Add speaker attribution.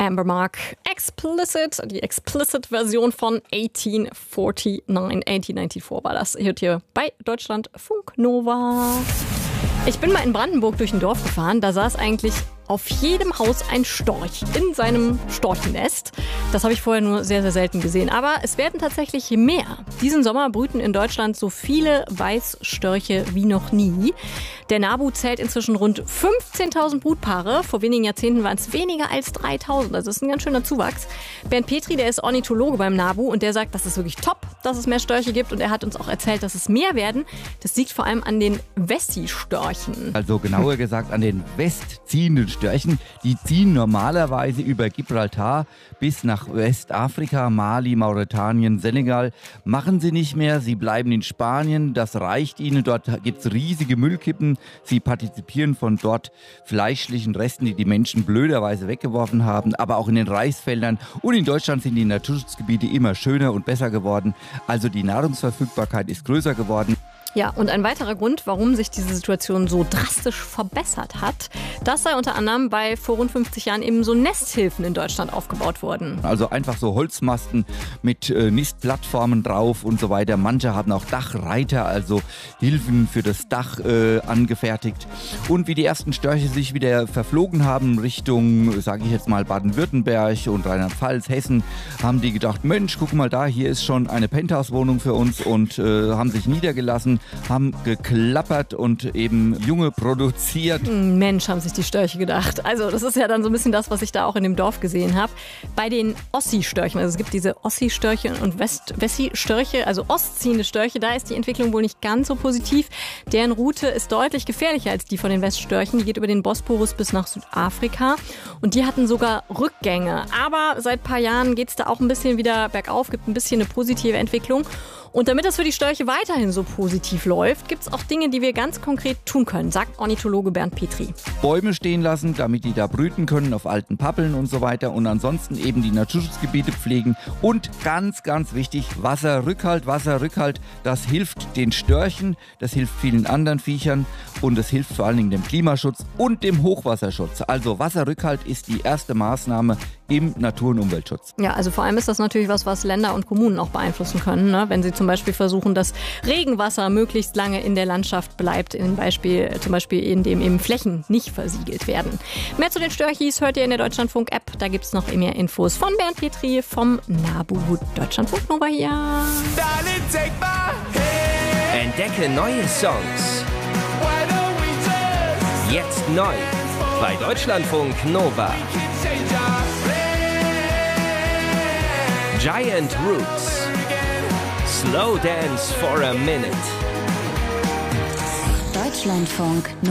Speaker 1: Amber Mark, Explicit, die Explicit-Version von 1894 war das. Hört ihr bei Deutschlandfunk Nova. Ich bin mal in Brandenburg durch ein Dorf gefahren, da saß eigentlich auf jedem Haus ein Storch in seinem Storchennest. Das habe ich vorher nur sehr, sehr selten gesehen. Aber es werden tatsächlich mehr. Diesen Sommer brüten in Deutschland so viele Weißstörche wie noch nie. Der NABU zählt inzwischen rund 15.000 Brutpaare. Vor wenigen Jahrzehnten waren es weniger als 3.000. Also das ist ein ganz schöner Zuwachs. Bernd Petri, der ist Ornithologe beim NABU und der sagt, das ist wirklich top, dass es mehr Störche gibt. Und er hat uns auch erzählt, dass es mehr werden. Das liegt vor allem an den Wessi-Störchen.
Speaker 2: Also genauer gesagt an den westziehenden Störchen. Die ziehen normalerweise über Gibraltar bis nach Westafrika, Mali, Mauretanien, Senegal. Machen sie nicht mehr, sie bleiben in Spanien, das reicht ihnen. Dort gibt es riesige Müllkippen. Sie partizipieren von dort fleischlichen Resten, die die Menschen blöderweise weggeworfen haben. Aber auch in den Reisfeldern und in Deutschland sind die Naturschutzgebiete immer schöner und besser geworden. Also die Nahrungsverfügbarkeit ist größer geworden.
Speaker 1: Ja, und ein weiterer Grund, warum sich diese Situation so drastisch verbessert hat, das sei unter anderem, weil vor rund 50 Jahren eben so Nesthilfen in Deutschland aufgebaut wurden.
Speaker 2: Also einfach so Holzmasten mit Nistplattformen drauf und so weiter. Manche haben auch Dachreiter, also Hilfen für das Dach angefertigt. Und wie die ersten Störche sich wieder verflogen haben Richtung, sage ich jetzt mal, Baden-Württemberg und Rheinland-Pfalz, Hessen, haben die gedacht, Mensch, guck mal da, hier ist schon eine Penthouse-Wohnung für uns und haben sich niedergelassen, haben geklappert und eben Junge produziert.
Speaker 1: Mensch, haben sich die Störche gedacht. Also das ist ja dann so ein bisschen das, was ich da auch in dem Dorf gesehen habe. Bei den Ossi-Störchen, also es gibt diese Ossi-Störche und Wessi-Störche, also ostziehende Störche, da ist die Entwicklung wohl nicht ganz so positiv. Deren Route ist deutlich gefährlicher als die von den Weststörchen. Die geht über den Bosporus bis nach Südafrika und die hatten sogar Rückgänge. Aber seit ein paar Jahren geht es da auch ein bisschen wieder bergauf, gibt ein bisschen eine positive Entwicklung. Und damit das für die Störche weiterhin so positiv läuft, gibt es auch Dinge, die wir ganz konkret tun können, sagt Ornithologe Bernd Petri.
Speaker 2: Bäume stehen lassen, damit die da brüten können auf alten Pappeln und so weiter. Und ansonsten eben die Naturschutzgebiete pflegen. Und ganz, ganz wichtig, Wasserrückhalt. Wasserrückhalt, das hilft den Störchen, das hilft vielen anderen Viechern und das hilft vor allen Dingen dem Klimaschutz und dem Hochwasserschutz. Also Wasserrückhalt ist die erste Maßnahme im Natur- und Umweltschutz.
Speaker 1: Ja, also vor allem ist das natürlich was Länder und Kommunen auch beeinflussen können, ne? Wenn sie zum Beispiel versuchen, dass Regenwasser möglichst lange in der Landschaft bleibt, zum Beispiel indem eben Flächen nicht versiegelt werden. Mehr zu den Störchis hört ihr in der Deutschlandfunk-App. Da gibt es noch mehr Infos von Bernd Petri vom NABU. Deutschlandfunk Nova hier.
Speaker 3: Entdecke neue Songs. Jetzt neu bei Deutschlandfunk Nova. Giant Roots. Slow Dance for a Minute.
Speaker 4: Deutschlandfunk